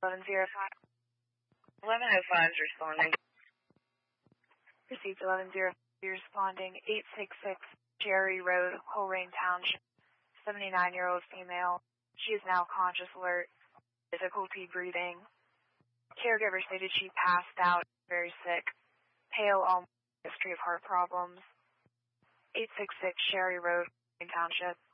1105. 1105 is responding. Received 1105. Responding 866 Cherry Road, Coleraine Township. 79-year-old female. She is now conscious alert. Difficulty breathing. Caregiver stated she passed out, very sick. Pale, all history of heart problems. 866 Cherry Road, Coleraine Township.